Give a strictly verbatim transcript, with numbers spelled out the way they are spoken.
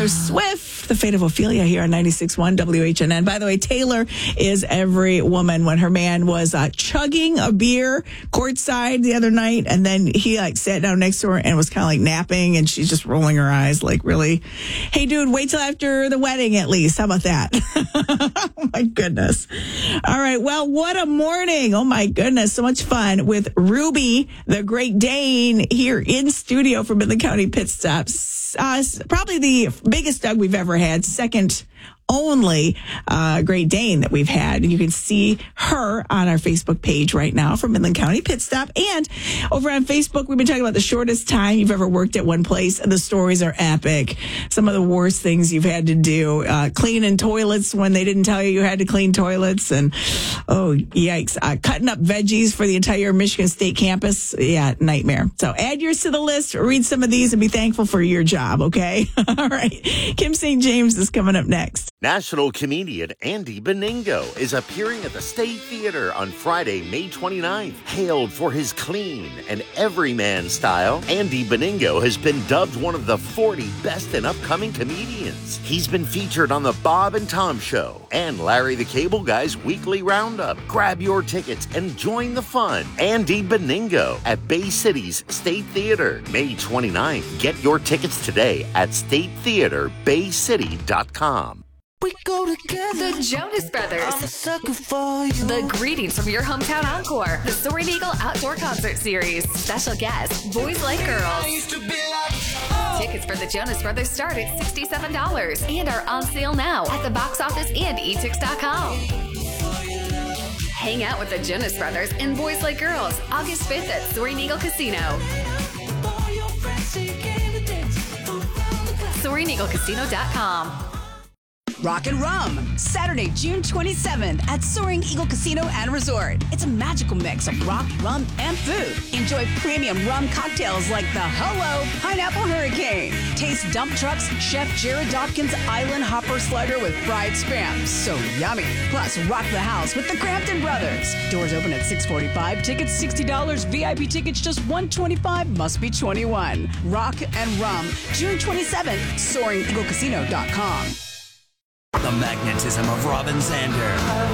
Taylor Swift, The Fate of Ophelia here on ninety-six point one W H N N. By the way, Taylor is every woman. When her man was uh, chugging a beer courtside the other night, and then he like sat down next to her and was kind of like napping, and she's just rolling her eyes like, really? Hey, dude, wait till after the wedding at least. How about that? Oh, my goodness. All right. Well, what a morning. Oh, my goodness. So much fun with Ruby, the Great Dane, here in studio for Midland County Pit Stops. Uh, probably the biggest dog we've ever had, second only uh, Great Dane that we've had. You can see her on our Facebook page right now for Midland County Pit Stop. And over on Facebook, we've been talking about the shortest time you've ever worked at one place. The stories are epic. Some of the worst things you've had to do. Uh, cleaning toilets when they didn't tell you you had to clean toilets. And, oh, yikes. Uh, cutting up veggies for the entire Michigan State campus. Yeah, nightmare. So add yours to the list. Read some of these and be thankful for your job, okay? All right. Kim Saint James is coming up next. National comedian Andy Beningo is appearing at the State Theater on Friday, May twenty-ninth. Hailed for his clean and everyman style, Andy Beningo has been dubbed one of the forty best and upcoming comedians. He's been featured on The Bob and Tom Show and Larry the Cable Guy's Weekly Roundup. Grab your tickets and join the fun. Andy Beningo at Bay City's State Theater, May twenty-ninth. Get your tickets today at state theater bay city dot com. We go together. The Jonas Brothers. I'm a sucker for you. The Greetings from Your Hometown Encore. The Soaring Eagle Outdoor Concert Series. Special guests, Boys Like Girls. I used to be like, oh. Tickets for the Jonas Brothers start at sixty-seven dollars and are on sale now at the box office and e tix dot com. Hang out with the Jonas Brothers and Boys Like Girls August fifth at Soaring Eagle Casino. Soaring Eagle Casino dot com. Rock and Rum, Saturday, June twenty-seventh at Soaring Eagle Casino and Resort. It's a magical mix of rock, rum, and food. Enjoy premium rum cocktails like the Hello Pineapple Hurricane. Taste dump trucks, Chef Jared Dopkins Island Hopper Slider with fried spam. So yummy. Plus, rock the house with the Crampton Brothers. Doors open at six forty-five. Tickets sixty dollars. V I P tickets just one hundred twenty-five dollars. Must be twenty-one. Rock and Rum, June twenty-seventh, Soaring Eagle Casino dot com. The magnetism of Robin Zander.